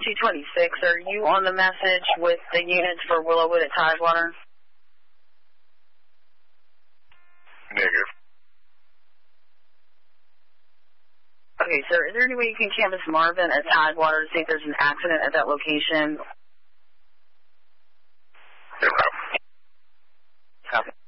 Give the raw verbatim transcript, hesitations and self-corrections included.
two twenty-six, are you on the message with the units for Willowwood at Tidewater? Negative. Okay, sir, is there any way you can canvass Marvin at Tidewater to see if there's an accident at that location? No problem. Copy.